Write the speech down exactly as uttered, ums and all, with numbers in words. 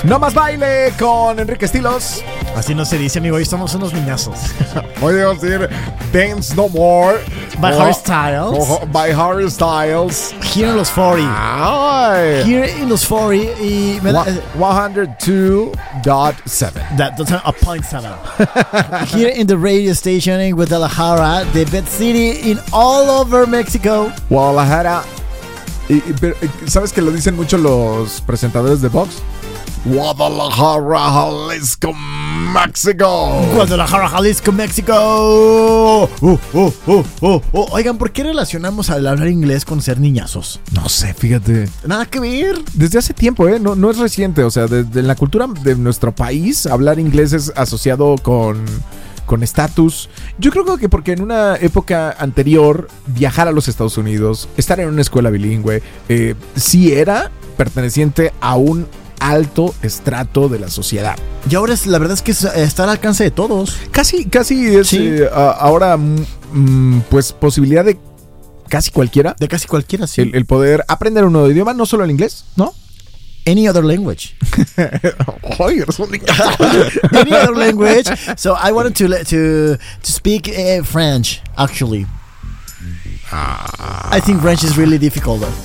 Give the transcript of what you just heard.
No más baile con Enrique Estilos. Así no se dice, amigo. Hoy estamos unos niñazos. Hoy debemos decir Dance No More By oh, Harry Styles. Oh, by Harry Styles. Here in los cuarenta. Ay. Here in los cuarenta. Y me da, one oh two point seven. That, that's a point seven. Here in the radio station in Guadalajara, the best city in all over Mexico. Guadalajara. Y, y, pero, ¿sabes que lo dicen mucho los presentadores de Vox? Guadalajara, Jalisco, México. Guadalajara, Jalisco, México. Uh, uh, uh, uh, uh. Oigan, ¿por qué relacionamos al hablar inglés con ser niñazos? No sé, fíjate. Nada que ver. Desde hace tiempo, ¿eh? No, no es reciente. O sea, desde la cultura de nuestro país, hablar inglés es asociado con... con estatus. Yo creo que porque en una época anterior viajar a los Estados Unidos, estar en una escuela bilingüe, eh, sí era perteneciente a un alto estrato de la sociedad. Y ahora es, la verdad es que es, está al alcance de todos. Casi, casi es sí. eh, ahora mm, pues posibilidad de casi cualquiera. De casi cualquiera, sí. El, el poder aprender un nuevo idioma, no solo el inglés, ¿no? Any other language. Ay, eres un Any other language. So I wanted to to to speak uh, French. Actually, ah. I think French is really difficult.